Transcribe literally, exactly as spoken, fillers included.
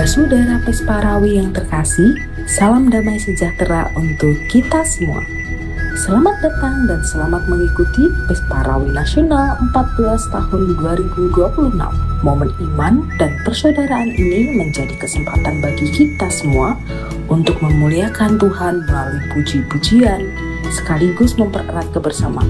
Saudara Pesparawi yang terkasih, salam damai sejahtera untuk kita semua. Selamat datang dan selamat mengikuti Pesparawi Nasional empat belas tahun dua ribu dua puluh enam. Momen iman dan persaudaraan ini menjadi kesempatan bagi kita semua untuk memuliakan Tuhan melalui puji-pujian, sekaligus mempererat kebersamaan